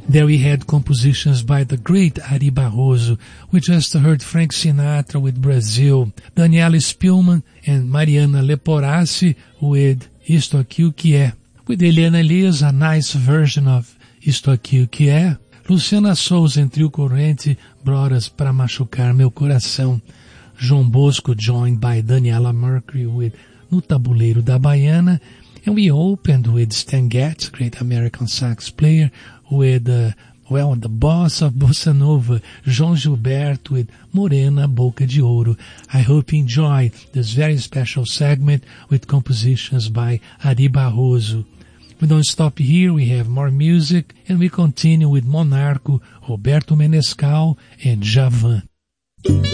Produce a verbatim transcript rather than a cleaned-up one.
There we had compositions by the great Ari Barroso. We just heard Frank Sinatra with Brazil, Daniela Spielman and Mariana Leporassi with Isto Aqui O Que É. With Eliana Elias, a nice version of Isto Aqui O Que É. Luciana Souza em Trio Corrente, Broras Pra Machucar Meu Coração. João Bosco joined by Daniela Mercury with No Tabuleiro da Baiana. And we opened with Stan Getz, great American sax player, with, uh, well, the boss of Bossa Nova, João Gilberto with Morena Boca de Ouro. I hope you enjoy this very special segment with compositions by Ari Barroso. We don't stop here, we have more music, and we continue with Monarco, Roberto Menescal, and Djavan.